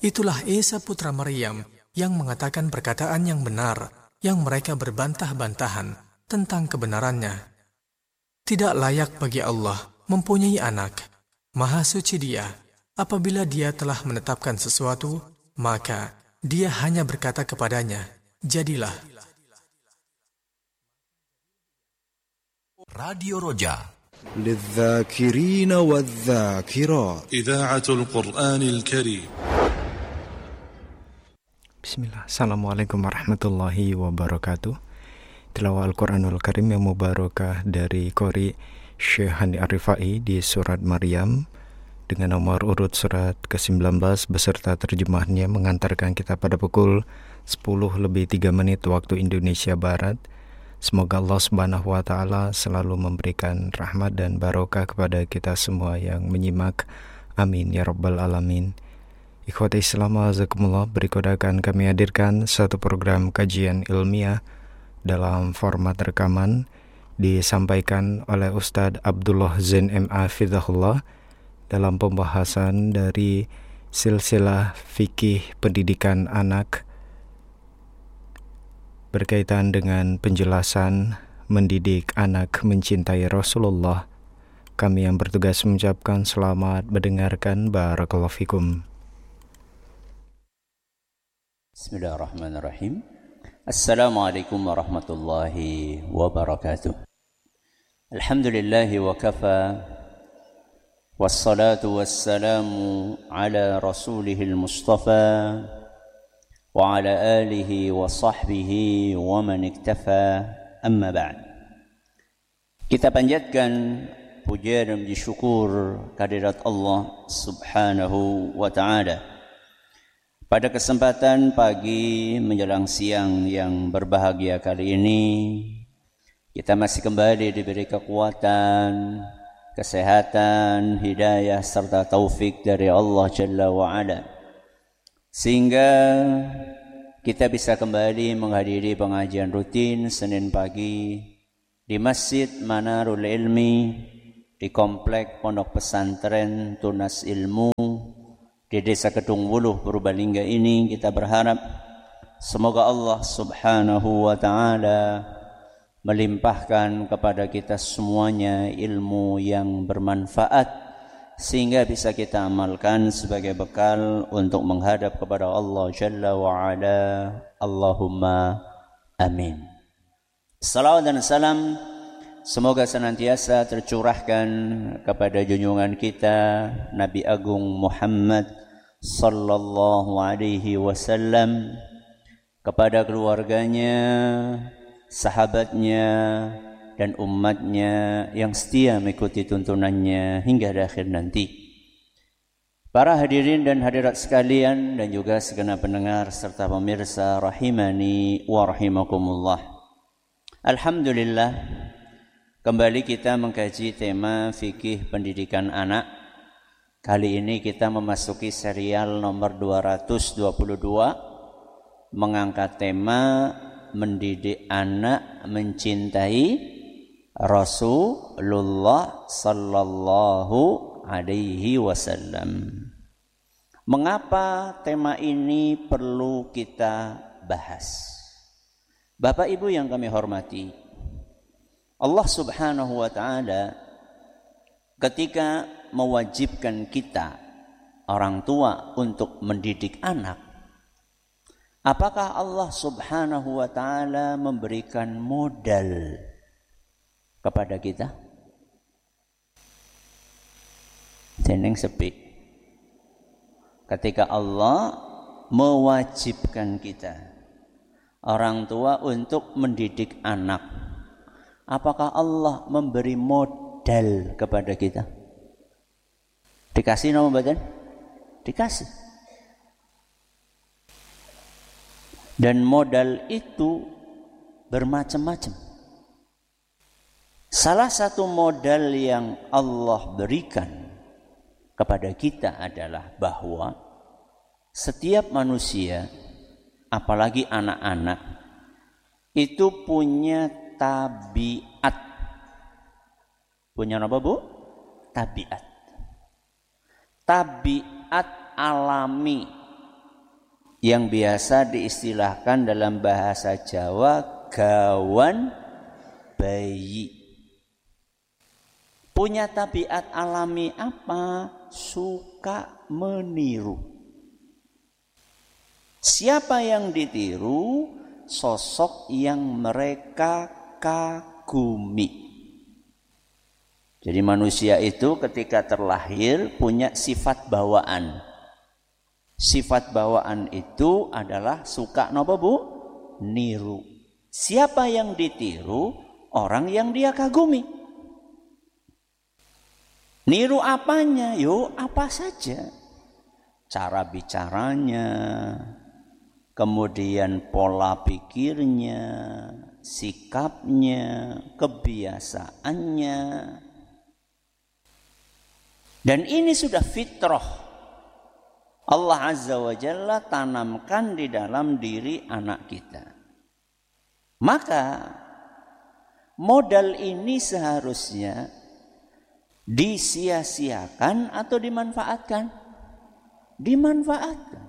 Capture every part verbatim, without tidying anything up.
Itulah Isa putra Maryam yang mengatakan perkataan yang benar, yang mereka berbantah-bantahan tentang kebenarannya. Tidak layak bagi Allah mempunyai anak. Maha suci Dia. Apabila Dia telah menetapkan sesuatu, maka Dia hanya berkata kepadanya, jadilah. Radio Roja للذاكرين والذاكرات إذاعة القرآن الكريم. Bismillah. Assalamualaikum warahmatullahi wabarakatuh. Tilawah Al-Quranul Karim yang mubarakah dari Qori Syekh Hani Ar-Rifai di surat Maryam dengan nomor urut surat ke sembilan belas beserta terjemahannya mengantarkan kita pada pukul sepuluh lebih tiga menit waktu Indonesia Barat. Semoga Allah Subhanahu wa taala selalu memberikan rahmat dan barokah kepada kita semua yang menyimak. Amin ya rabbal alamin. Ikhwati Islam azakumullah, berikut akan kami hadirkan satu program kajian ilmiah dalam format rekaman disampaikan oleh Ustadz Abdullah Zain M A Fidahullah dalam pembahasan dari silsilah fikih pendidikan anak berkaitan dengan penjelasan mendidik anak mencintai Rasulullah. Kami yang bertugas mengucapkan selamat mendengarkan. Barakallahu fikum. Bismillahirrahmanirrahim. Assalamualaikum warahmatullahi wabarakatuh. Alhamdulillahi wa kafa, wassalatu wassalamu ala rasulihil mustafa wa ala alihi wa sahbihi wa man iktafa, amma ba'd. Kita panjatkan puja dan puji syukur kehadirat Allah Subhanahu wa ta'ala pada kesempatan pagi menjelang siang yang berbahagia kali ini. Kita masih kembali diberi kekuatan, kesehatan, hidayah serta taufik dari Allah Jalla wa'ala, sehingga kita bisa kembali menghadiri pengajian rutin Senin pagi di Masjid Manarul Ilmi di Komplek Pondok Pesantren Tunas Ilmu di Desa Kedung Wuluh, Purbalingga ini. Kita berharap semoga Allah Subhanahu wa ta'ala melimpahkan kepada kita semuanya ilmu yang bermanfaat sehingga bisa kita amalkan sebagai bekal untuk menghadap kepada Allah Jalla wa'ala. Allahumma amin. Salawat dan salam semoga senantiasa tercurahkan kepada junjungan kita Nabi Agung Muhammad sallallahu alaihi wasallam, kepada keluarganya, sahabatnya, dan umatnya yang setia mengikuti tuntunannya hingga akhir nanti. Para hadirin dan hadirat sekalian dan juga segenap pendengar serta pemirsa rahimani wa rahimakumullah. Alhamdulillah, kembali kita mengkaji tema fikih pendidikan anak. Kali ini kita memasuki serial nomor dua ratus dua puluh dua, mengangkat tema mendidik anak mencintai Rasulullah sallallahu alaihi wasallam. Mengapa tema ini perlu kita bahas? Bapak Ibu yang kami hormati, Allah Subhanahu wa ta'ala ketika mewajibkan kita orang tua untuk mendidik anak, apakah Allah Subhanahu wa ta'ala memberikan modal kepada kita? Jeneng sepi. Ketika Allah mewajibkan kita orang tua untuk mendidik anak, apakah Allah memberi modal kepada kita? Dikasih nama badan? Dikasih. Dan modal itu bermacam-macam. Salah satu modal yang Allah berikan kepada kita adalah bahwa setiap manusia, apalagi anak-anak, itu punya tabiat. Punya apa, Bu? Tabiat. Tabiat alami yang biasa diistilahkan dalam bahasa Jawa gawan bayi. Punya tabiat alami apa? Suka meniru. Siapa yang ditiru? Sosok yang mereka kagumi. Jadi manusia itu ketika terlahir punya sifat bawaan. Sifat bawaan itu adalah suka napa Bu? Niru. Siapa yang ditiru? Orang yang dia kagumi. Niru apanya? Yo, apa saja. Cara bicaranya, kemudian pola pikirnya, sikapnya, kebiasaannya. Dan ini sudah fitrah. Allah Azza wa Jalla tanamkan di dalam diri anak kita. Maka modal ini seharusnya disia-siakan atau dimanfaatkan? Dimanfaatkan.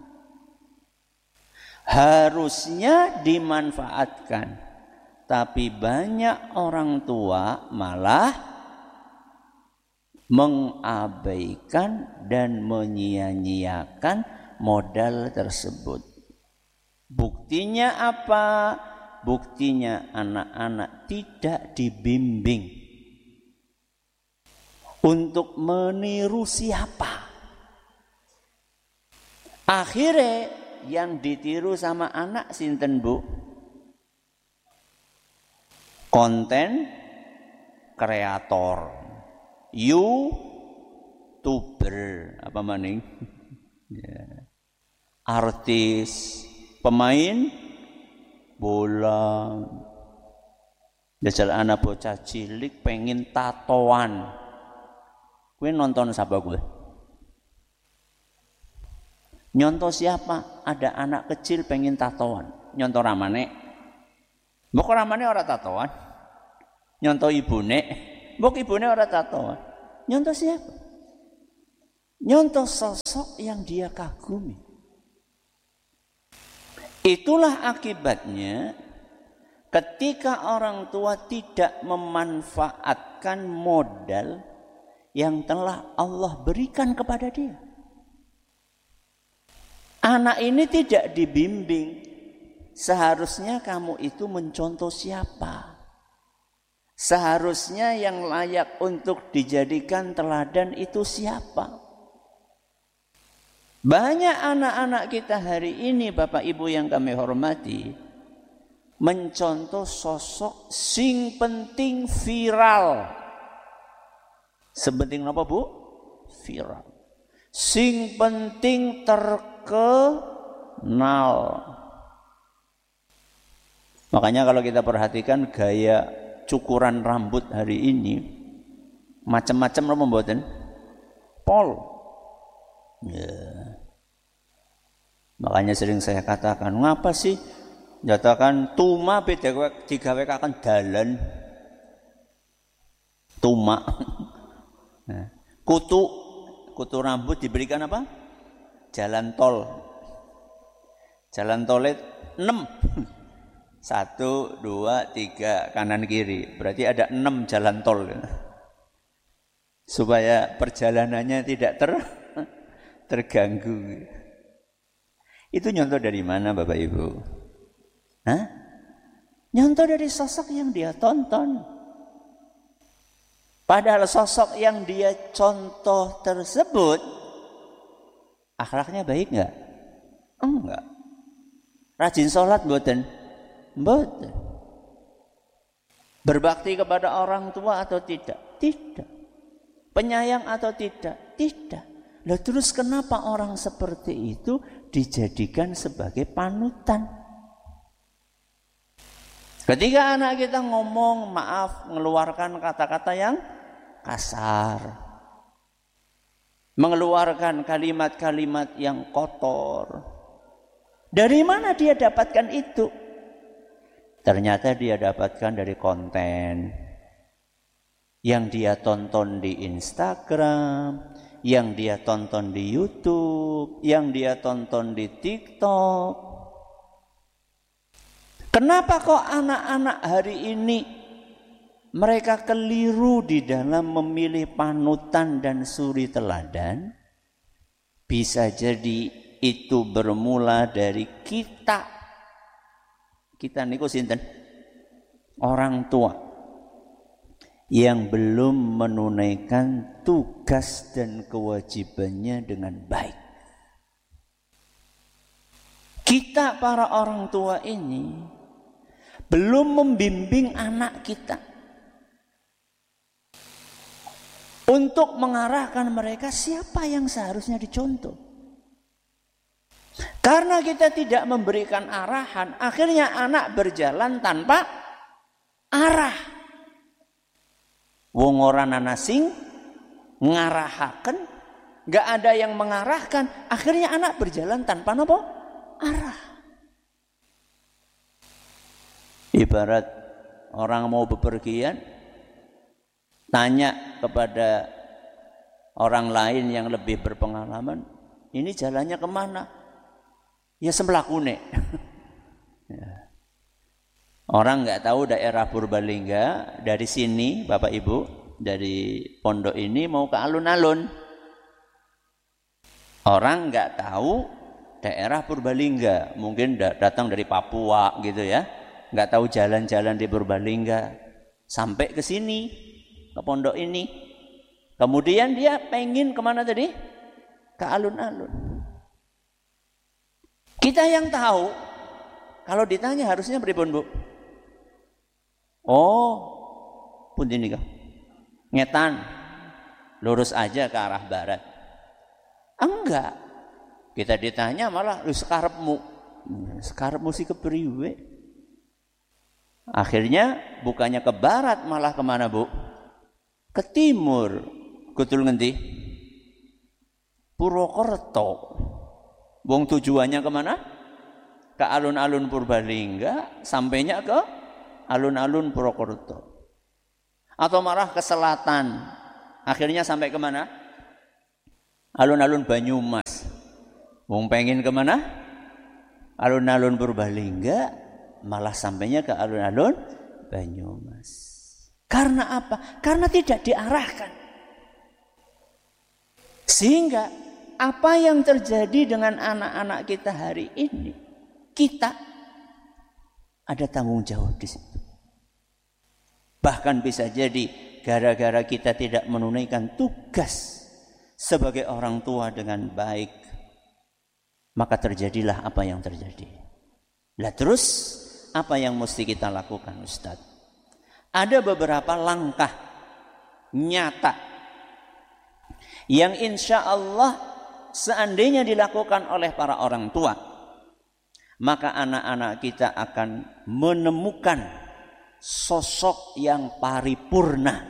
Harusnya dimanfaatkan. Tapi banyak orang tua malah mengabaikan dan menyia-nyiakan modal tersebut. Buktinya apa? Buktinya anak-anak tidak dibimbing untuk meniru siapa. Akhirnya yang ditiru sama anak sinten Bu? Konten kreator. YouTuber apa maning? Ya. Artis, pemain bola. Jajal anak bocah cilik pengen tatoan. Kowe nonton siapa gue? Nyontoh siapa? Ada anak kecil pengen tatoan. Nyontoh ramane. Mbok ramane ora tatoan. Nyontoh ibune. Mbok ibune ora tatoan. Nyontoh siapa? Nyontoh sosok yang dia kagumi. Itulah akibatnya ketika orang tua tidak memanfaatkan modal yang telah Allah berikan kepada dia. Anak ini tidak dibimbing. Seharusnya kamu itu mencontoh siapa? Seharusnya yang layak untuk dijadikan teladan itu siapa? Banyak anak-anak kita hari ini, Bapak Ibu yang kami hormati, mencontoh sosok sing penting viral. Sepenting apa Bu? Viral. Sing penting terkenal. Makanya kalau kita perhatikan gaya cukuran rambut hari ini macam-macam lo membuatin pol. Ya. Makanya sering saya katakan, ngapa sih nyatakan tuma beda digawe kakan dalan. Tuma. Nah, kutu kutu rambut diberikan apa? Jalan tol. Jalan tolnya enam. Satu, dua, tiga, kanan kiri. Berarti ada enam jalan tol. Supaya perjalanannya tidak ter, terganggu. Itu nyontoh dari mana Bapak Ibu? Hah? Nyontoh dari sosok yang dia tonton. Padahal sosok yang dia contoh tersebut, akhlaknya baik enggak? Enggak. Rajin sholat mboten? Betul. Berbakti kepada orang tua atau tidak? Tidak. Penyayang atau tidak? Tidak. Lah terus kenapa orang seperti itu dijadikan sebagai panutan? Ketika anak kita ngomong maaf, mengeluarkan kata-kata yang kasar, mengeluarkan kalimat-kalimat yang kotor, dari mana dia dapatkan itu? Ternyata dia dapatkan dari konten yang dia tonton di Instagram, yang dia tonton di YouTube, yang dia tonton di TikTok. Kenapa kok anak-anak hari ini mereka keliru di dalam memilih panutan dan suri teladan? Bisa jadi itu bermula dari kita. Kita niku sinten? Orang tua yang belum menunaikan tugas dan kewajibannya dengan baik. Kita para orang tua ini belum membimbing anak kita untuk mengarahkan mereka siapa yang seharusnya dicontoh. Karena kita tidak memberikan arahan, akhirnya anak berjalan tanpa arah. Wong ora ana sing ngarahaken, enggak ada yang mengarahkan, akhirnya anak berjalan tanpa napa? Arah. Ibarat orang mau bepergian, tanya kepada orang lain yang lebih berpengalaman, ini jalannya kemana? Ya semblakune. Ya. Orang nggak tahu daerah Purbalingga, dari sini Bapak Ibu, dari pondok ini mau ke alun-alun. Orang nggak tahu daerah Purbalingga, mungkin datang dari Papua gitu ya, nggak tahu jalan-jalan di Purbalingga, sampai ke sini, ke pondok ini. Kemudian dia pengen kemana tadi? Ke alun-alun. Kita yang tahu, kalau ditanya harusnya pripun, Bu? Oh, pundi nika? Ngetan, lurus aja ke arah barat. Enggak. Kita ditanya malah lu sekarepmu. Sekarepmu sih kepriwe? Akhirnya bukannya ke barat malah kemana, Bu? Ke timur. Kutul ngendi? Purwokerto. Wong tujuannya kemana? Ke alun-alun Purbalingga, sampainya ke alun-alun Purwokerto. Atau malah ke selatan. Akhirnya sampai kemana? Alun-alun Banyumas. Wong pengen kemana? Alun-alun Purbalingga, malah sampainya ke alun-alun Banyumas. Karena apa? Karena tidak diarahkan. Sehingga apa yang terjadi dengan anak-anak kita hari ini, kita ada tanggung jawab di situ. Bahkan bisa jadi gara-gara kita tidak menunaikan tugas sebagai orang tua dengan baik, maka terjadilah apa yang terjadi. Lah terus apa yang mesti kita lakukan, Ustaz? Ada beberapa langkah nyata yang insya Allah seandainya dilakukan oleh para orang tua, maka anak-anak kita akan menemukan sosok yang paripurna,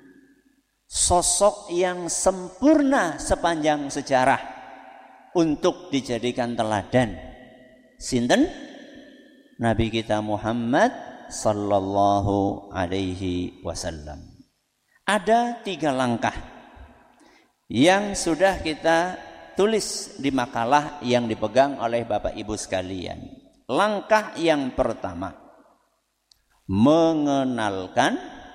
sosok yang sempurna sepanjang sejarah untuk dijadikan teladan. Sinten? Nabi kita Muhammad sallallahu alaihi wasallam. Ada tiga langkah yang sudah kita tulis di makalah yang dipegang oleh Bapak Ibu sekalian. Langkah yang pertama, mengenalkan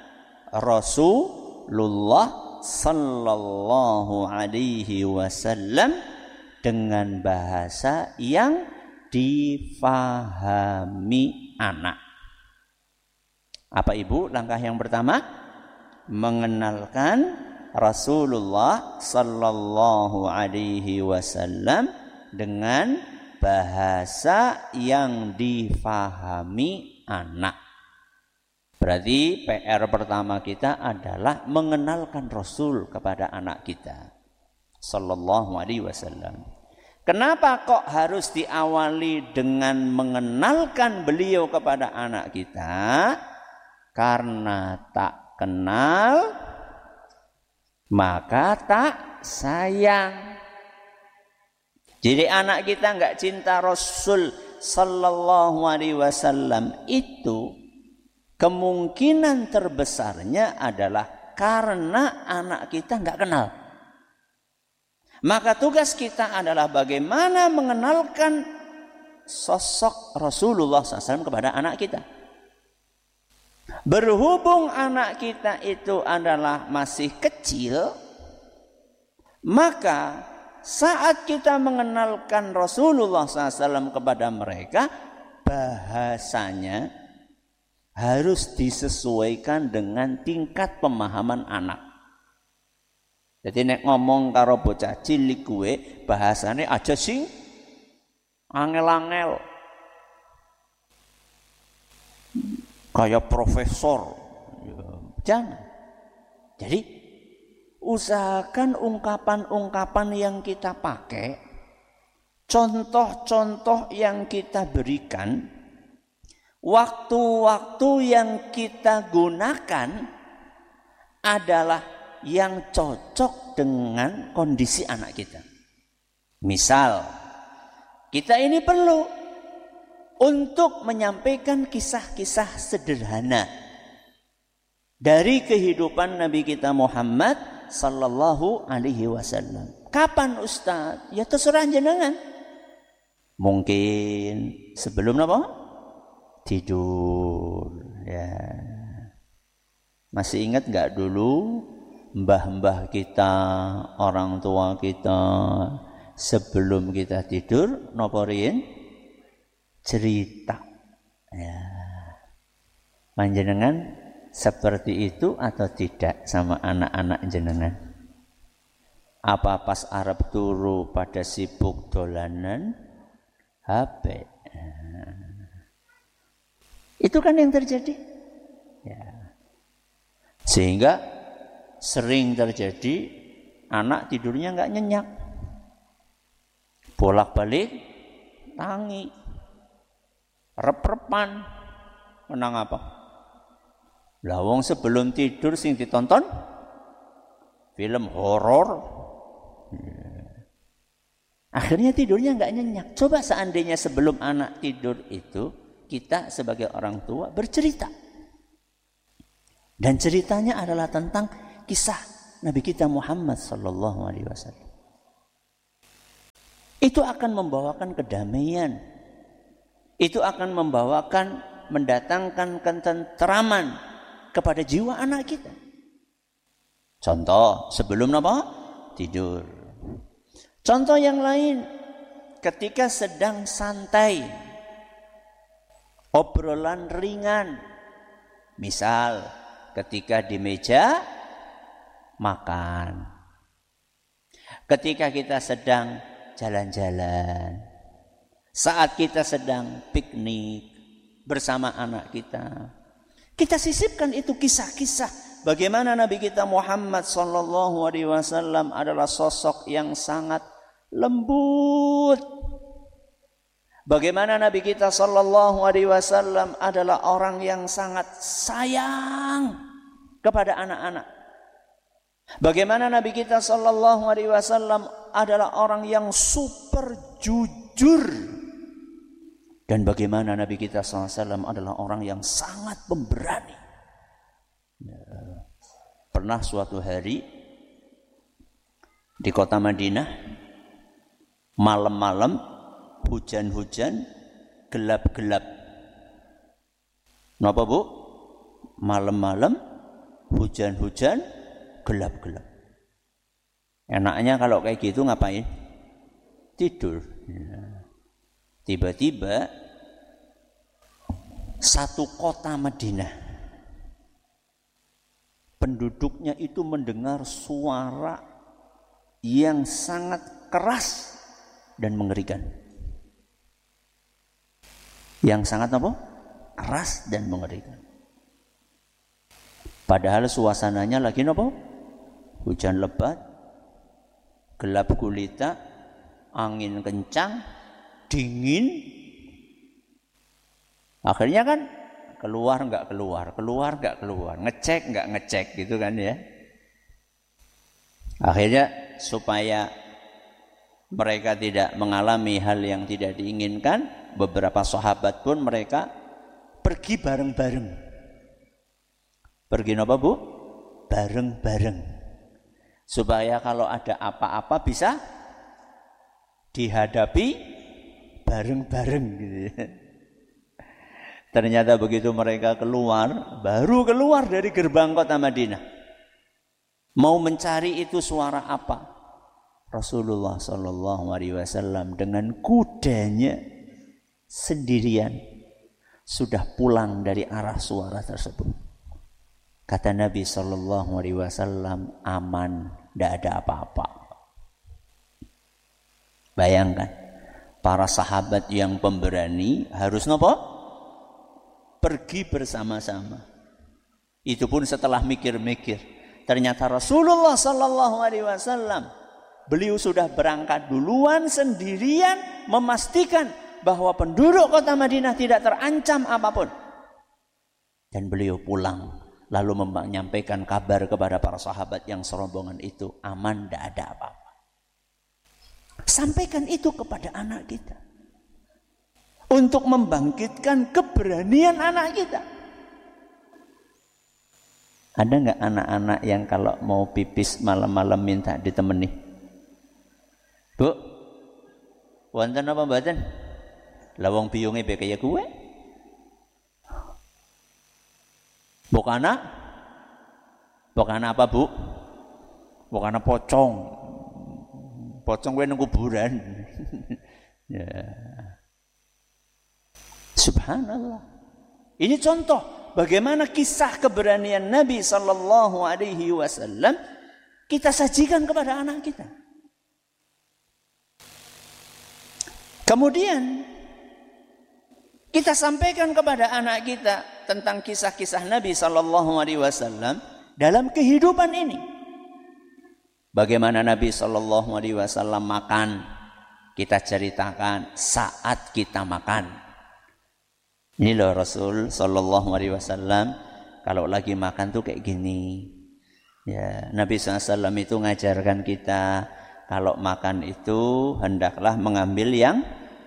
Rasulullah sallallahu alaihi wasallam dengan bahasa yang difahami anak. Apa Ibu langkah yang pertama? Mengenalkan Rasulullah sallallahu alaihi wasallam dengan bahasa yang difahami anak. Berarti P R pertama kita adalah mengenalkan Rasul kepada anak kita sallallahu alaihi wasallam. Kenapa kok harus diawali dengan mengenalkan beliau kepada anak kita? Karena tak kenal maka tak sayang. Jadi anak kita enggak cinta Rasul sallallahu alaihi wasallam itu kemungkinan terbesarnya adalah karena anak kita enggak kenal. Maka tugas kita adalah bagaimana mengenalkan sosok Rasulullah shallallahu alaihi wasallam kepada anak kita. Berhubung anak kita itu adalah masih kecil, maka saat kita mengenalkan Rasulullah shallallahu alaihi wasallam kepada mereka, bahasanya harus disesuaikan dengan tingkat pemahaman anak. Jadi nek ngomong karo bocah cilik kuwe, bahasane aja sing angel-angel. Kayak profesor. Jangan. Jadi usahakan ungkapan-ungkapan yang kita pakai, contoh-contoh yang kita berikan, waktu-waktu yang kita gunakan adalah yang cocok dengan kondisi anak kita. Misal, kita ini perlu untuk menyampaikan kisah-kisah sederhana dari kehidupan Nabi kita Muhammad sallallahu alaihi wasallam. Kapan Ustaz? Ya terserah jenengan. Mungkin sebelum apa? Tidur. Ya. Masih ingat enggak dulu mbah-mbah kita, orang tua kita, sebelum kita tidur napa riyen cerita. Ya. Panjenengan seperti itu atau tidak sama anak-anak jenengan? Apa pas arep turu pada sibuk dolanan H P? Ya. Itu kan yang terjadi. Ya. Sehingga sering terjadi anak tidurnya enggak nyenyak. Bolak-balik tangi. Rep-repan. Menang apa? Lah wong sebelum tidur sing ditonton film horor. Akhirnya tidurnya enggak nyenyak. Coba seandainya sebelum anak tidur itu kita sebagai orang tua bercerita. Dan ceritanya adalah tentang kisah Nabi kita Muhammad sallallahu alaihi wasallam. Itu akan membawakan kedamaian. Itu akan membawakan, mendatangkan ketenteraman kepada jiwa anak kita. Contoh, sebelum apa? Tidur. Contoh yang lain, ketika sedang santai, obrolan ringan. Misal, ketika di meja makan. Ketika kita sedang jalan-jalan. Saat kita sedang piknik bersama anak kita. Kita sisipkan itu kisah-kisah bagaimana Nabi kita Muhammad sallallahu alaihi wasallam adalah sosok yang sangat lembut. Bagaimana Nabi kita sallallahu alaihi wasallam adalah orang yang sangat sayang kepada anak-anak. Bagaimana Nabi kita sallallahu alaihi wasallam adalah orang yang super jujur. Dan bagaimana Nabi kita sallallahu alaihi wasallam adalah orang yang sangat pemberani. Pernah suatu hari di kota Madinah, malam-malam hujan-hujan, gelap-gelap. Napa Bu? Malam-malam hujan-hujan, gelap-gelap. Enaknya kalau kayak gitu ngapain? Tidur. Tiba-tiba satu kota Madinah, penduduknya itu mendengar suara yang sangat keras dan mengerikan. Yang sangat apa? Keras dan mengerikan. Padahal suasananya lagi apa? Hujan lebat, gelap gulita, angin kencang, dingin. Akhirnya kan keluar enggak keluar, keluar enggak keluar, ngecek enggak ngecek gitu kan ya. Akhirnya supaya mereka tidak mengalami hal yang tidak diinginkan, beberapa sahabat pun mereka pergi bareng-bareng. Pergi apa Bu? Bareng-bareng. Supaya kalau ada apa-apa bisa dihadapi bareng-bareng gitu. Ternyata begitu mereka keluar, baru keluar dari gerbang kota Madinah, mau mencari itu suara apa? Rasulullah Shallallahu Alaihi Wasallam dengan kudanya sendirian sudah pulang dari arah suara tersebut. Kata Nabi Shallallahu Alaihi Wasallam, aman, tidak ada apa-apa. Bayangkan, para sahabat yang pemberani harus nopo? Pergi bersama-sama. Itu pun setelah mikir-mikir. Ternyata Rasulullah Sallallahu Alaihi Wasallam, beliau sudah berangkat duluan sendirian, memastikan bahwa penduduk kota Madinah tidak terancam apapun. Dan beliau pulang, lalu menyampaikan kabar kepada para sahabat yang serombongan itu, aman, tidak ada apa-apa. Sampaikan itu kepada anak kita, untuk membangkitkan keberanian anak kita. Ada nggak anak-anak yang kalau mau pipis malam-malam minta ditemani? Bu, wonten apa mboten? Lawang biyunge be kaya gue. Bokana? Bokana apa, Bu? Bokana pocong. Pocong gue nang kuburan. Ya. Subhanallah. Ini contoh bagaimana kisah keberanian Nabi Sallallahu Alaihi Wasallam kita sajikan kepada anak kita. Kemudian kita sampaikan kepada anak kita tentang kisah-kisah Nabi Sallallahu Alaihi Wasallam dalam kehidupan ini. Bagaimana Nabi Sallallahu Alaihi Wasallam makan, kita ceritakan saat kita makan. Ini loh Rasul Sallallahu Alaihi Wasallam kalau lagi makan tuh kayak gini. Ya, Nabi Sallallahu Alaihi Wasallam itu ngajarkan kita kalau makan itu hendaklah mengambil yang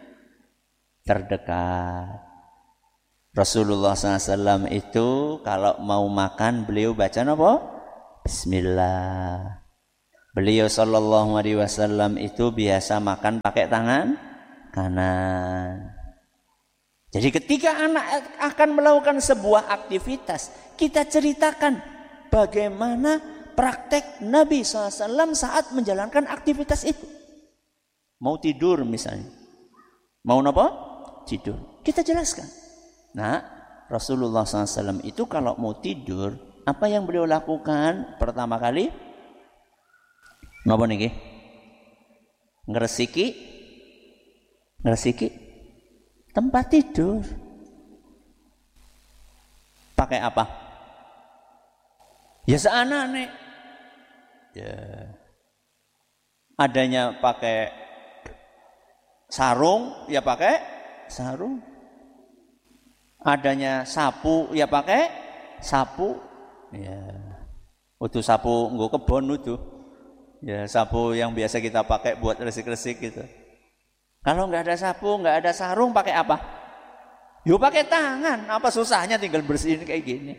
terdekat. Rasulullah Sallallahu Alaihi Wasallam itu kalau mau makan beliau baca apa? Bismillah. Beliau Sallallahu Alaihi Wasallam itu biasa makan pakai tangan kanan. Jadi ketika anak akan melakukan sebuah aktivitas, kita ceritakan bagaimana praktek Nabi shallallahu alaihi wasallam saat menjalankan aktivitas itu. Mau tidur misalnya. Mau apa? Tidur. Kita jelaskan. Nah, Rasulullah shallallahu alaihi wasallam itu kalau mau tidur, apa yang beliau lakukan pertama kali? Ngapa niki? Ngresiki? Ngresiki? Tempat tidur. Pakai apa? Ya seanane. Ya. Adanya pakai sarung, ya pakai sarung. Adanya sapu, ya pakai sapu. Ya. Utuh sapu nggo kebon utuh. Ya, sapu yang biasa kita pakai buat resik-resik gitu. Kalau nggak ada sapu, nggak ada sarung, pakai apa? Yuk pakai tangan. Apa susahnya tinggal bersihin kayak gini?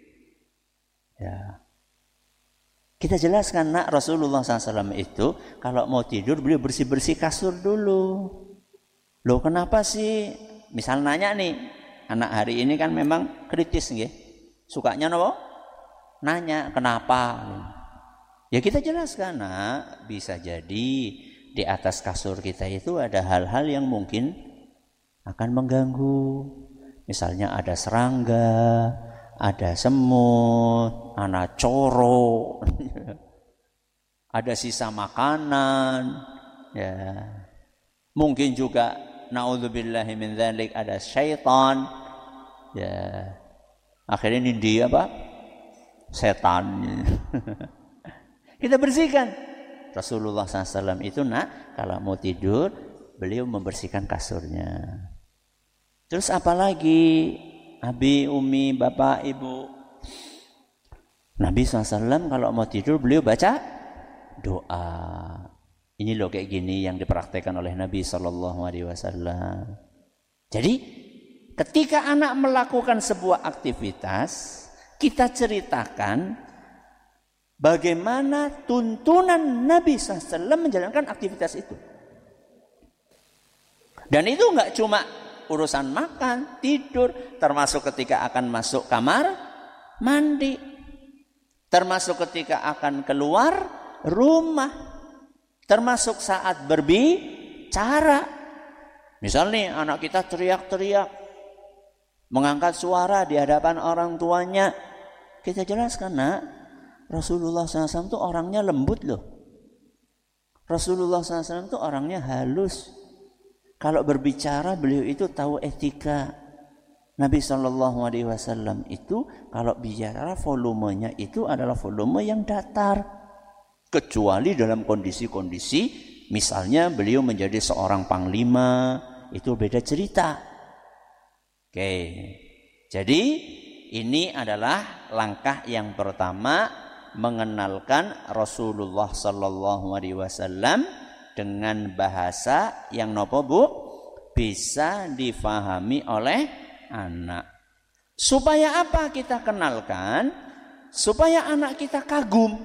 Ya. Kita jelaskan, nak, Rasulullah shallallahu alaihi wasallam itu kalau mau tidur beliau bersih-bersih kasur dulu. Loh kenapa sih? Misal nanya nih, anak hari ini kan memang kritis nggih. Sukanya nopo? Nanya, kenapa? Ya kita jelaskan, nak, bisa jadi di atas kasur kita itu ada hal-hal yang mungkin akan mengganggu. Misalnya ada serangga, ada semut, anak coro, ada sisa makanan, ya. Mungkin juga naudzubillahi min dzalik ada syaitan, ya. Akhirnya ini dia apa? Setan. Kita bersihkan. Rasulullah shallallahu alaihi wasallam itu, nak, kalau mau tidur beliau membersihkan kasurnya. Terus apalagi abi, umi, bapak, ibu? Nabi shallallahu alaihi wasallam kalau mau tidur beliau baca doa. Ini loh kayak gini yang dipraktekkan oleh Nabi shallallahu alaihi wasallam. Jadi ketika anak melakukan sebuah aktivitas, kita ceritakan bagaimana tuntunan Nabi shallallahu alaihi wasallam menjalankan aktivitas itu. Dan itu enggak cuma urusan makan, tidur, termasuk ketika akan masuk kamar mandi, termasuk ketika akan keluar rumah, termasuk saat berbicara. Misalnya anak kita teriak-teriak, mengangkat suara di hadapan orang tuanya, kita jelaskan, nak, Rasulullah shallallahu alaihi wasallam itu orangnya lembut loh. Rasulullah shallallahu alaihi wasallam itu orangnya halus. Kalau berbicara beliau itu tahu etika. Nabi shallallahu alaihi wasallam itu kalau bicara volumenya itu adalah volume yang datar. Kecuali dalam kondisi-kondisi misalnya beliau menjadi seorang panglima, itu beda cerita. Oke. Jadi ini adalah langkah yang pertama mengenalkan Rasulullah sallallahu alaihi wasallam dengan bahasa yang nopo Bu bisa difahami oleh anak. Supaya apa kita kenalkan? Supaya anak kita kagum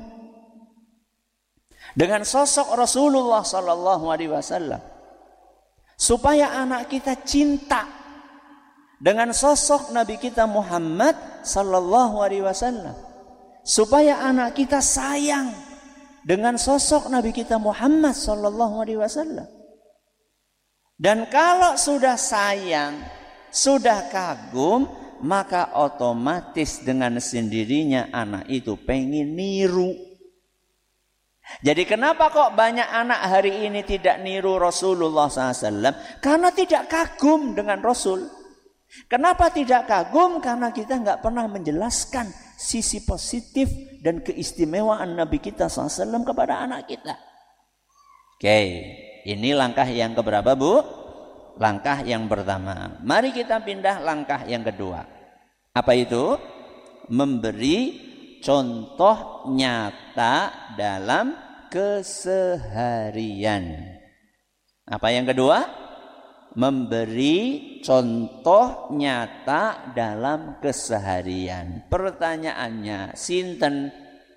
dengan sosok Rasulullah sallallahu alaihi wasallam. Supaya anak kita cinta dengan sosok Nabi kita Muhammad sallallahu alaihi wasallam. Supaya anak kita sayang dengan sosok Nabi kita Muhammad sallallahu alaihi wasallam. Dan kalau sudah sayang, sudah kagum, maka otomatis dengan sendirinya anak itu pengen niru. Jadi kenapa kok banyak anak hari ini tidak niru Rasulullah sallallahu alaihi wasallam? Karena tidak kagum dengan Rasul. Kenapa tidak kagum? Karena kita nggak pernah menjelaskan sisi positif dan keistimewaan Nabi kita sallallahu alaihi wasallam kepada anak kita. Oke, ini langkah yang keberapa Bu? Langkah yang pertama. Mari kita pindah langkah yang kedua. Apa itu? Memberi contoh nyata dalam keseharian. Apa yang kedua? Memberi contoh nyata dalam keseharian. Pertanyaannya, sinten?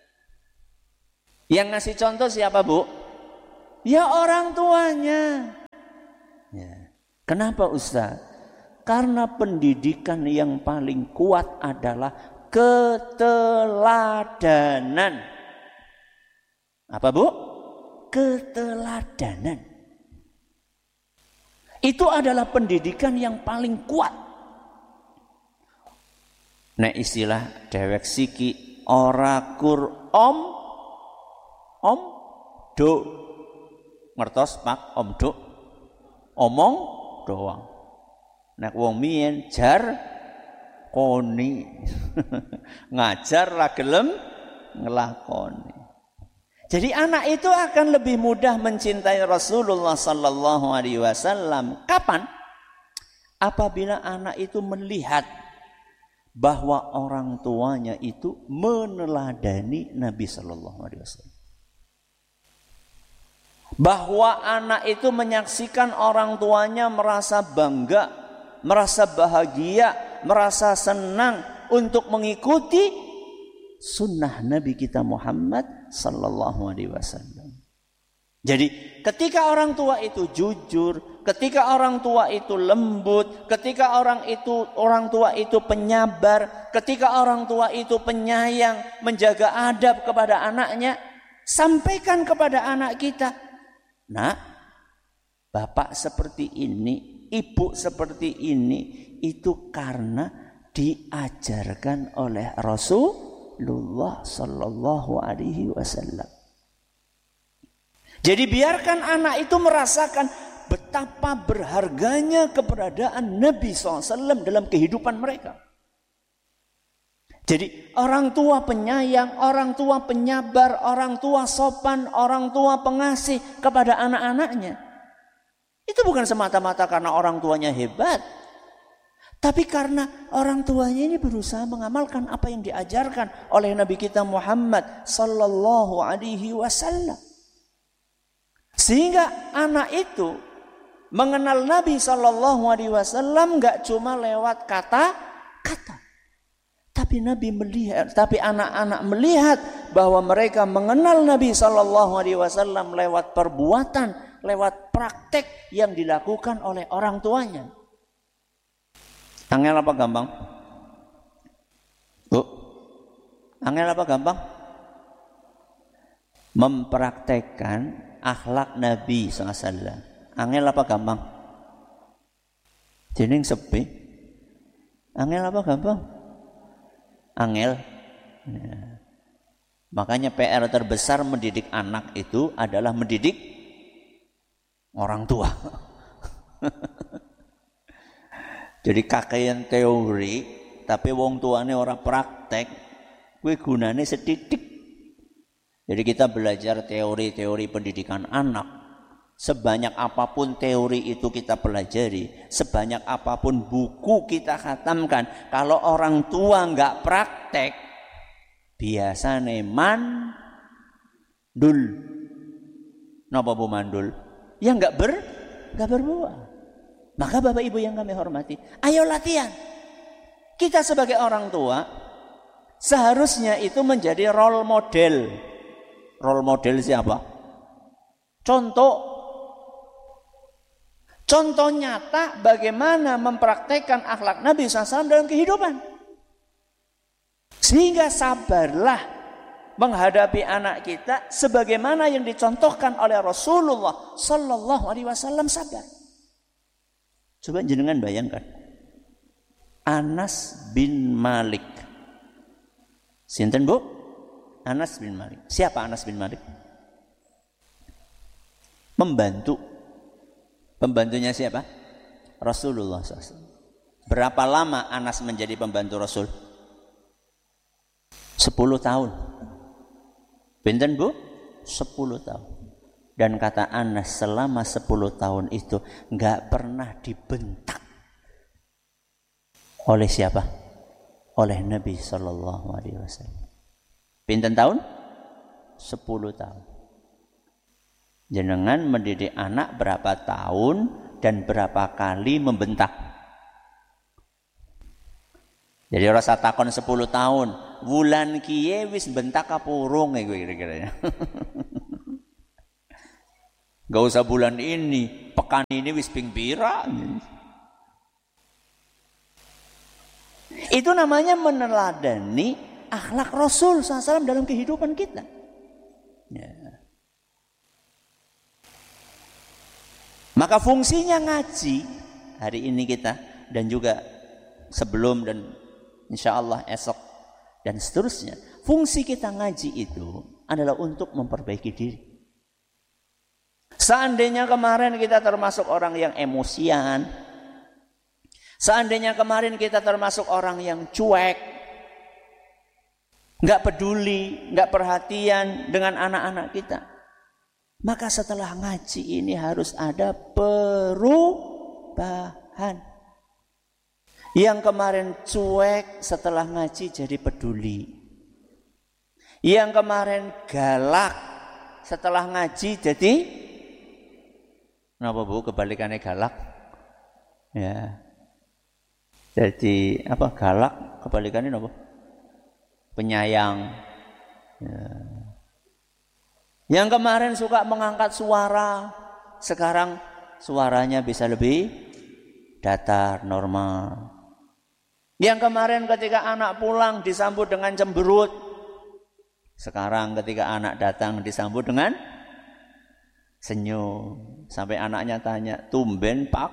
Yang ngasih contoh siapa Bu? Ya orang tuanya. Ya. Kenapa Ustaz? Karena pendidikan yang paling kuat adalah keteladanan. Apa Bu? Keteladanan. Itu adalah pendidikan yang paling kuat. Nek istilah dewek siki ora kur om om do. Ngertos Pak om do? Omong doang. Nek wong mien jar koni. Ngajar ra gelem ngelakoni. Jadi anak itu akan lebih mudah mencintai Rasulullah sallallahu alaihi wasallam. Kapan? Apabila anak itu melihat bahwa orang tuanya itu meneladani Nabi sallallahu alaihi wasallam. Bahwa anak itu menyaksikan orang tuanya merasa bangga, merasa bahagia, merasa senang untuk mengikuti sunnah Nabi kita Muhammad sallallahu alaihi wasallam. Jadi ketika orang tua itu jujur, ketika orang tua itu lembut, ketika orang itu orang tua itu penyabar, ketika orang tua itu penyayang, menjaga adab kepada anaknya, sampaikan kepada anak kita, "Nak, bapak seperti ini, ibu seperti ini, itu karena diajarkan oleh Rasul Rasulullah sallallahu alaihi wasallam." Jadi biarkan anak itu merasakan betapa berharganya keberadaan Nabi sallallahu alaihi wasallam dalam kehidupan mereka. Jadi orang tua penyayang, orang tua penyabar, orang tua sopan, orang tua pengasih kepada anak-anaknya. Itu bukan semata-mata karena orang tuanya hebat, tapi karena orang tuanya ini berusaha mengamalkan apa yang diajarkan oleh Nabi kita Muhammad sallallahu alaihi wasallam. Sehingga anak itu mengenal Nabi sallallahu alaihi wasallam enggak cuma lewat kata-kata. Tapi Nabi melihat, tapi anak-anak melihat bahwa mereka mengenal Nabi sallallahu alaihi wasallam lewat perbuatan, lewat praktek yang dilakukan oleh orang tuanya. Angel apa gampang? Bu, angel apa gampang? Mempraktekkan akhlak Nabi sallallahu alaihi wasallam. Angel apa gampang? Jening sepi. Angel apa gampang? Angel. Ya. Makanya P R terbesar mendidik anak itu adalah mendidik orang tua. Jadi kakean teori, tapi wong tuane ora praktek, kuwi gunane setitik. Jadi kita belajar teori-teori pendidikan anak. Sebanyak apapun teori itu kita pelajari, sebanyak apapun buku kita khatamkan, kalau orang tua nggak praktek, biasane mandul. Napa bu mandul? Ya nggak ber, nggak berbuah. Maka Bapak Ibu yang kami hormati, ayo latihan. Kita sebagai orang tua seharusnya itu menjadi role model. Role model siapa? Contoh. Contoh nyata bagaimana mempraktekkan akhlak Nabi sallallahu alaihi wasallam dalam kehidupan. Sehingga sabarlah menghadapi anak kita sebagaimana yang dicontohkan oleh Rasulullah sallallahu alaihi wasallam, sabar. Coba jenengan bayangkan. Anas bin Malik. Sinten Bu? Anas bin Malik. Siapa Anas bin Malik? Membantu. Pembantunya siapa? Rasulullah sallallahu alaihi wasallam. Berapa lama Anas menjadi pembantu Rasul? Sepuluh tahun. Pinten Bu? Sepuluh tahun. Dan kata Anas selama sepuluh tahun itu nggak pernah dibentak. Oleh siapa? Oleh Nabi sallallahu alaihi wasallam. Pinten tahun? Sepuluh tahun. Jenengan mendidik anak berapa tahun dan berapa kali membentak? Jadi rasa takon sepuluh tahun, wulan kiye wis bentak kapurung ya gue kira-kira. Gak usah bulan ini, pekan ini wis ping pira. Itu namanya meneladani akhlak Rasul sallallahu alaihi wasallam dalam kehidupan kita. Ya. Maka fungsinya ngaji hari ini kita dan juga sebelum dan insya Allah esok dan seterusnya. Fungsi kita ngaji itu adalah untuk memperbaiki diri. Seandainya kemarin kita termasuk orang yang emosian, seandainya kemarin kita termasuk orang yang cuek, nggak peduli, nggak perhatian dengan anak-anak kita, maka setelah ngaji ini harus ada perubahan. Yang kemarin cuek setelah ngaji jadi peduli. Yang kemarin galak setelah ngaji jadi, kenapa Bu kebalikannya galak? Ya. Jadi apa galak kebalikannya apa? Penyayang. Ya. Yang kemarin suka mengangkat suara, sekarang suaranya bisa lebih datar, normal. Yang kemarin ketika anak pulang disambut dengan cemberut, sekarang ketika anak datang disambut dengan senyum. Sampai anaknya tanya, tumben Pak?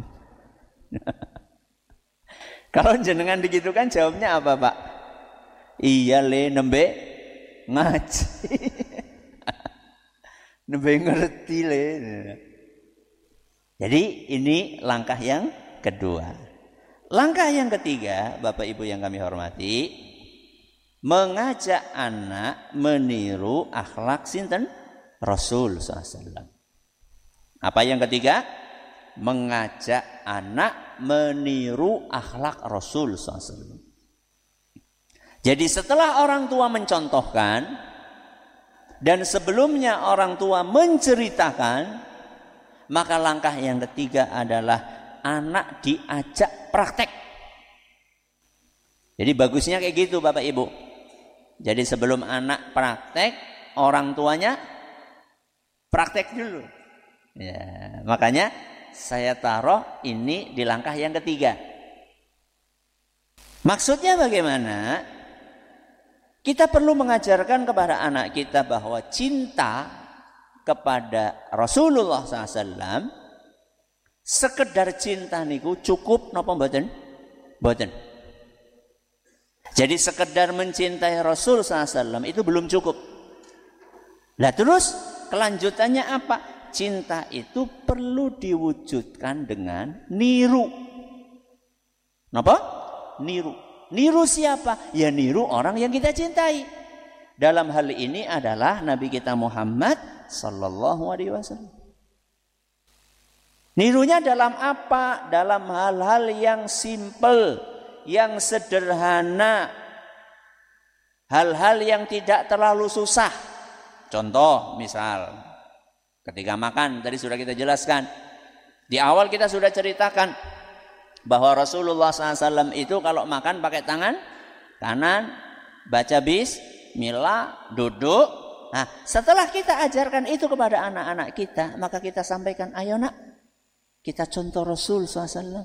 Kalau jenengan begitu kan jawabnya apa Pak? Iya le nembe ngaji. Nembe ngerti le. Jadi ini langkah yang kedua. Langkah yang ketiga, Bapak Ibu yang kami hormati, mengajak anak meniru akhlak sinten? Rasul sallallahu alaihi wasallam. Apa yang ketiga? Mengajak anak meniru akhlak Rasul sallallahu alaihi wasallam. Jadi setelah orang tua mencontohkan dan sebelumnya orang tua menceritakan, maka langkah yang ketiga adalah anak diajak praktek. Jadi bagusnya kayak gitu Bapak Ibu. Jadi sebelum anak praktek, orang tuanya praktek dulu. Ya, makanya saya taruh ini di langkah yang ketiga. Maksudnya bagaimana? Kita perlu mengajarkan kepada anak kita bahwa cinta kepada Rasulullah sallallahu alaihi wasallam, sekedar cinta niku cukup napa mboten? Mboten. Jadi sekedar mencintai Rasul sallallahu alaihi wasallam itu belum cukup. Lah terus kelanjutannya apa? Cinta itu perlu diwujudkan dengan niru. Napa? Niru. Niru siapa? Ya niru orang yang kita cintai. Dalam hal ini adalah Nabi kita Muhammad sallallahu alaihi wasallam. Nirunya dalam apa? Dalam hal-hal yang simpel, yang sederhana, hal-hal yang tidak terlalu susah. Contoh misal, ketika makan tadi sudah kita jelaskan. Di awal kita sudah ceritakan bahwa Rasulullah sallallahu alaihi wasallam itu kalau makan pakai tangan kanan, baca bismillah, duduk. Nah, setelah kita ajarkan itu kepada anak-anak kita, maka kita sampaikan, ayo nak, kita contoh Rasul sallallahu alaihi wasallam.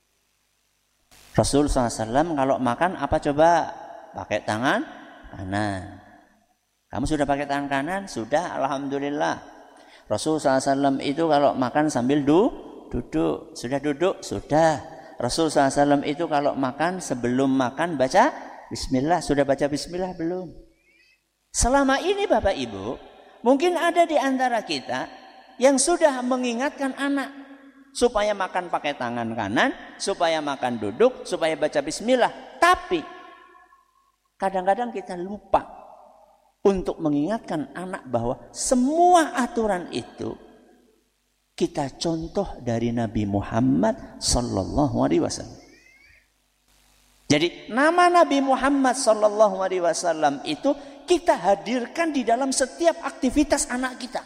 Rasul sallallahu alaihi wasallam kalau makan apa coba? Pakai tangan kanan. Kamu sudah pakai tangan kanan? Sudah, alhamdulillah. Rasul sallallahu alaihi wasallam itu kalau makan sambil du, duduk. Sudah duduk? Sudah. Rasul sallallahu alaihi wasallam itu kalau makan sebelum makan baca bismillah. Sudah baca bismillah belum? Selama ini Bapak Ibu, mungkin ada di antara kita yang sudah mengingatkan anak supaya makan pakai tangan kanan, supaya makan duduk, supaya baca bismillah. Tapi kadang-kadang kita lupa untuk mengingatkan anak bahwa semua aturan itu kita contoh dari Nabi Muhammad sallallahu alaihi wasallam. Jadi nama Nabi Muhammad sallallahu alaihi wasallam itu kita hadirkan di dalam setiap aktivitas anak kita.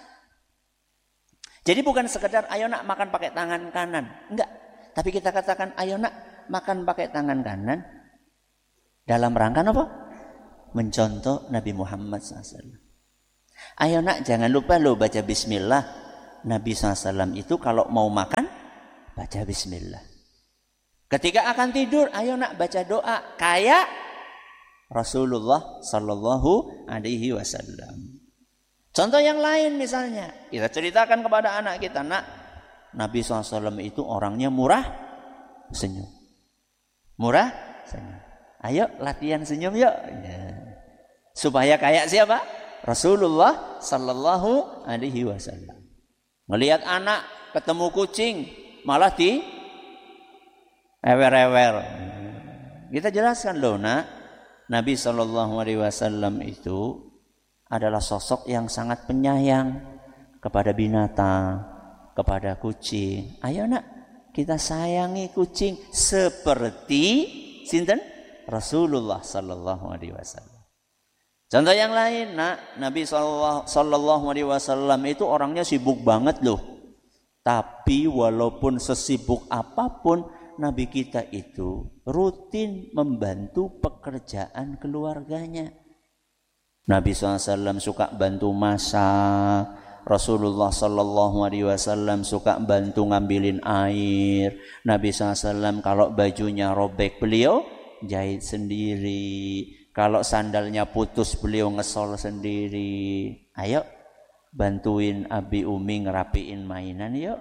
Jadi bukan sekedar ayo nak makan pakai tangan kanan, enggak. Tapi kita katakan ayo nak makan pakai tangan kanan dalam rangka apa? Mencontoh Nabi Muhammad sallallahu alaihi wasallam. Ayo nak jangan lupa lo baca bismillah. Nabi sallallahu alaihi wasallam itu kalau mau makan baca bismillah. Ketika akan tidur, ayo nak baca doa kayak Rasulullah sallallahu alaihi wasallam. Contoh yang lain misalnya, kita ceritakan kepada anak kita, nak, Nabi sallallahu alaihi wasallam itu orangnya murah senyum. Murah senyum. Ayo latihan senyum yuk. Ya. Supaya kayak siapa? Rasulullah sallallahu alaihi wasallam. Melihat anak ketemu kucing malah di ewer-ewer. Kita jelaskan loh nak, Nabi sallallahu alaihi wasallam itu adalah sosok yang sangat penyayang kepada binatang, kepada kucing. Ayo nak, kita sayangi kucing seperti sinten? Rasulullah sallallahu alaihi wasallam. Contoh yang lain, nak, Nabi sallallahu alaihi wasallam itu orangnya sibuk banget loh. Tapi walaupun sesibuk apapun, Nabi kita itu rutin membantu pekerjaan keluarganya. Nabi sallallahu alaihi wasallam suka bantu masak. Rasulullah sallallahu alaihi wasallam suka bantu ngambilin air. Nabi sallallahu alaihi wasallam kalau bajunya robek, beliau jahit sendiri. Kalau sandalnya putus, beliau ngesol sendiri. Ayo bantuin Abi Umi ngerapiin mainan yuk.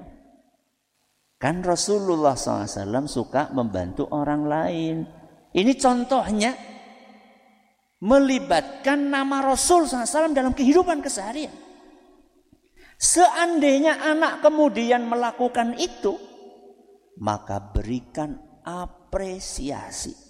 Kan Rasulullah sallallahu alaihi wasallam suka membantu orang lain. Ini contohnya melibatkan nama Rasul sallallahu alaihi wasallam dalam kehidupan keseharian. Seandainya anak kemudian melakukan itu, maka berikan apresiasi.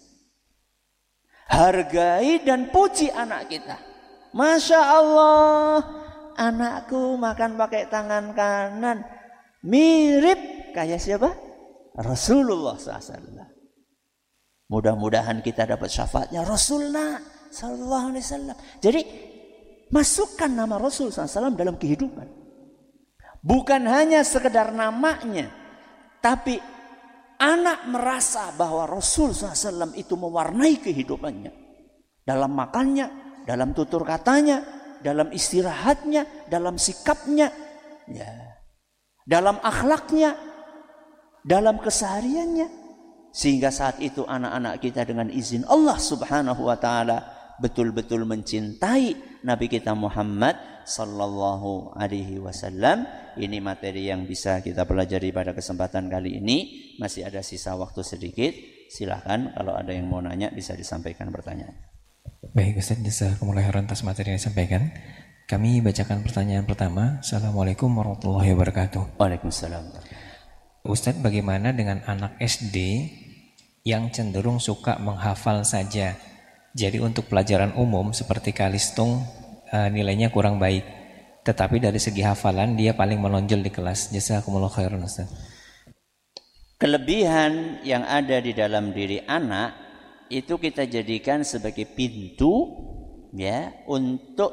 Hargai dan puji anak kita. Masya Allah, anakku makan pakai tangan kanan. Mirip kayak siapa? Rasulullah sallallahu alaihi wasallam. Mudah-mudahan kita dapat syafaatnya Rasulullah sallallahu alaihi wasallam. Jadi masukkan nama Rasul sallallahu alaihi wasallam dalam kehidupan. Bukan hanya sekedar namanya, tapi anak merasa bahwa Rasul sallallahu alaihi wasallam itu mewarnai kehidupannya. Dalam makannya, dalam tutur katanya, dalam istirahatnya, dalam sikapnya. Ya. dalam akhlaknya, dalam kesehariannya, sehingga saat itu anak-anak kita dengan izin Allah Subhanahu wa taala betul-betul mencintai Nabi kita Muhammad sallallahu alaihi wasallam. Ini materi yang bisa kita pelajari pada kesempatan kali ini. Masih ada sisa waktu sedikit. Silahkan kalau ada yang mau nanya bisa disampaikan pertanyaan. Baik Ustaz, jazakumullah khairan atas materi yang disampaikan. Kami bacakan pertanyaan pertama. Assalamualaikum warahmatullahi wabarakatuh. Waalaikumsalam. Ustaz, bagaimana dengan anak S D yang cenderung suka menghafal saja? Jadi untuk pelajaran umum seperti kalistung nilainya kurang baik, tetapi dari segi hafalan dia paling menonjol di kelas. Jazakumullah khairan Ustaz. Kelebihan yang ada di dalam diri anak itu kita jadikan sebagai pintu ya untuk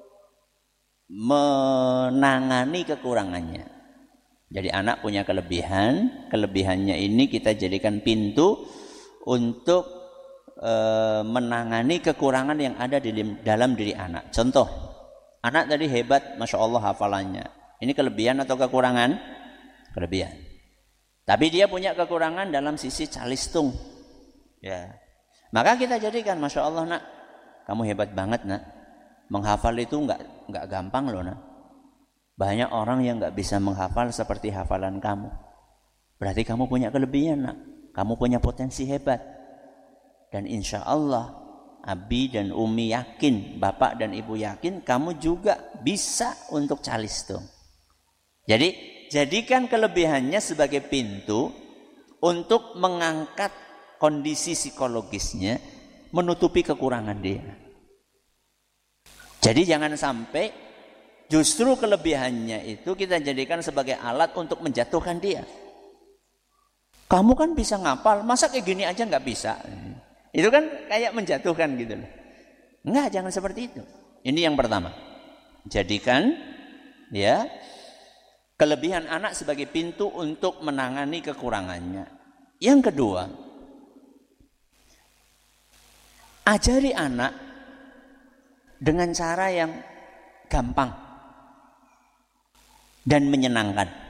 menangani kekurangannya. Jadi anak punya kelebihan, kelebihannya ini kita jadikan pintu untuk e, menangani kekurangan yang ada di dalam diri anak. Contoh, anak tadi hebat, masya Allah hafalannya. Ini kelebihan atau kekurangan? Kelebihan. Tapi dia punya kekurangan dalam sisi calistung. Ya. Maka kita jadikan, masya Allah nak, kamu hebat banget nak. Menghafal itu enggak enggak gampang loh nak. Banyak orang yang enggak bisa menghafal seperti hafalan kamu. Berarti kamu punya kelebihan nak. Kamu punya potensi hebat. Dan insya Allah Abi dan Umi yakin, Bapak dan Ibu yakin kamu juga bisa untuk calistung. Jadi jadikan kelebihannya sebagai pintu untuk mengangkat kondisi psikologisnya, menutupi kekurangan dia. Jadi jangan sampai justru kelebihannya itu kita jadikan sebagai alat untuk menjatuhkan dia. Kamu kan bisa ngapal, masa kayak gini aja nggak bisa? Itu kan kayak menjatuhkan gitu loh. Enggak, jangan seperti itu. Ini yang pertama. Jadikan ya kelebihan anak sebagai pintu untuk menangani kekurangannya. Yang kedua, ajari anak dengan cara yang gampang dan menyenangkan.